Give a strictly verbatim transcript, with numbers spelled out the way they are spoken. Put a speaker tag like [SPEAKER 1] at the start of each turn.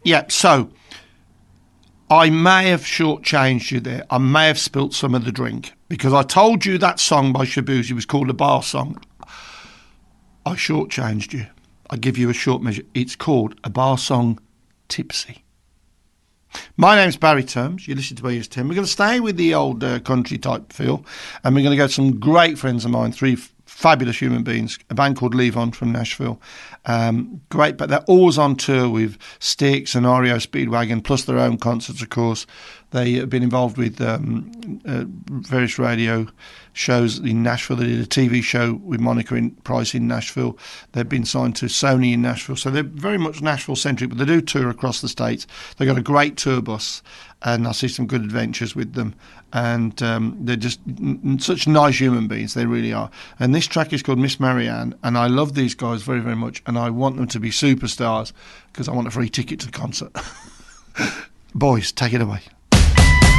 [SPEAKER 1] Yeah, so I may have shortchanged you there. I may have spilt some of the drink because I told you that song by Shabuzi was called a bar song. I shortchanged you. I give you a short measure. It's called a bar song, Tipsy. My name's Barry Terms. You listen to me as Tim. We're going to stay with the old uh, country type feel, and we're going to go to some great friends of mine, three f- fabulous human beings, a band called Levon from Nashville. Um, great, but they're always on tour with Styx and R E O Speedwagon, plus their own concerts, of course. They have been involved with um, uh, various radio shows in Nashville. They did a T V show with Monica in, Price in Nashville. They've been signed to Sony in Nashville. So they're very much Nashville-centric, but they do tour across the states. They've got a great tour bus, and I see some good adventures with them. And um, they're just n- such nice human beings. They really are. And this track is called Miss Marianne, and I love these guys very, very much, and I want them to be superstars because I want a free ticket to the concert. Boys, take it away.